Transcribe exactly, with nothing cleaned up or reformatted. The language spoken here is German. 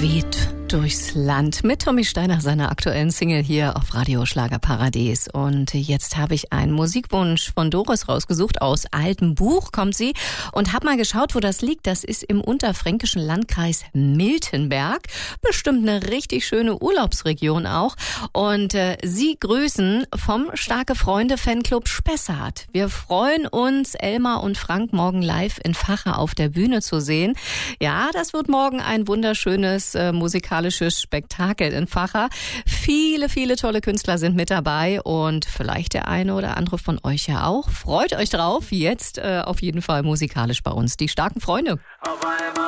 weht durchs Land mit Tommy Steiner, seiner aktuellen Single hier auf Radio Schlagerparadies. Und jetzt habe ich einen Musikwunsch von Doris rausgesucht. Aus Altenbuch kommt sie und habe mal geschaut, wo das liegt. Das ist im unterfränkischen Landkreis Miltenberg. Bestimmt eine richtig schöne Urlaubsregion auch. Und äh, sie grüßen vom Starke Freunde Fanclub Spessart. Wir freuen uns, Elmar und Frank morgen live in Vacha auf der Bühne zu sehen. Ja, das wird morgen ein wunderschönes äh, musikalisches Spektakel in Vacha. Viele, viele tolle Künstler sind mit dabei und vielleicht der eine oder andere von euch ja auch. Freut euch drauf. Jetzt äh, auf jeden Fall musikalisch bei uns. Die Starken Freunde.